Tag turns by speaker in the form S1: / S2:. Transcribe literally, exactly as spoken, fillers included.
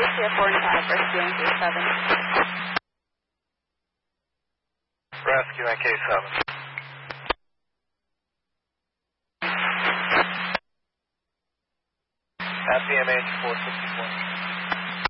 S1: Lucia four and five, rescuing K seven.
S2: Rescuing K seven. At P M H four sixty-four.